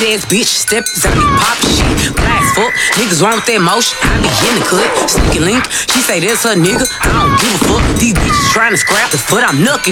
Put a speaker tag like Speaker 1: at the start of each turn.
Speaker 1: ass bitch, step out me pop shit. Blast fuck, niggas wrong with that motion. I be in the cut, sneaking link. She say that's her nigga. I don't give a fuck. These bitches trying to scrap the foot I'm knucking.